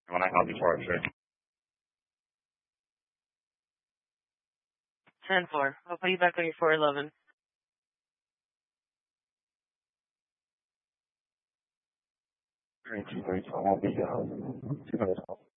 When I help you for it, sure. 10-4. I'll put you back on your 411. Three, two, three, so I won't be 2 minutes.